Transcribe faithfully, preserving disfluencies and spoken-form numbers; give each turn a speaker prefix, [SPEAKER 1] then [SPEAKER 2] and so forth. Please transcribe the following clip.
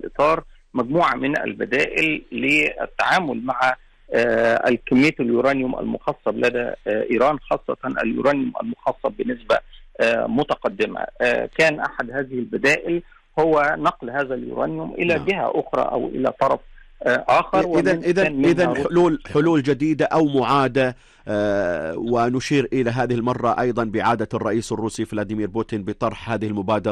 [SPEAKER 1] إطار مجموعة من البدائل للتعامل مع الكمية اليورانيوم المخصب لدى إيران، خاصة اليورانيوم المخصب بنسبة متقدمة. كان أحد هذه البدائل هو نقل هذا اليورانيوم إلى
[SPEAKER 2] نعم.
[SPEAKER 1] جهة أخرى أو إلى طرف آخر.
[SPEAKER 2] إذا إذا إذا حلول حلول جديدة أو معادة، آه ونشير إلى هذه المرة أيضا بعادة الرئيس الروسي فلاديمير بوتين بطرح هذه المبادرة